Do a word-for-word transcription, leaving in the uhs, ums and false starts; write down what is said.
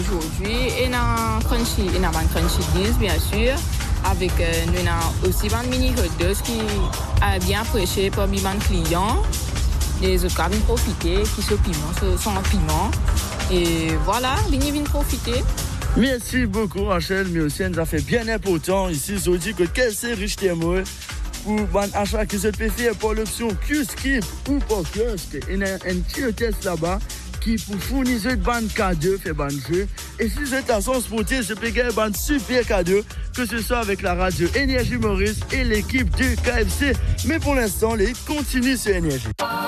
aujourd'hui, et dans Crunchy, et dans Crunchy dix, bien sûr, avec euh, nous avons aussi un mini hot dogs qui a bien apprécié par mes clients. Les autres viennent profiter, qui sont piment, sont en piment. Et voilà, ils viennent profiter. Merci beaucoup Rachel, mais aussi nous a fait bien important ici aujourd'hui que quel c'est riche témoin pour un achat qui se peut faire pour l'option Q-Skip ou pour kiosque. Il y a un petit test là-bas qui pour fournir de bons cadeaux, fait bon jeu. Et si vous êtes à son sportif, je peux gagner un super cadeau, que ce soit avec la radio Énergie Maurice et l'équipe du K F C. Mais pour l'instant, les continuent sur Énergie.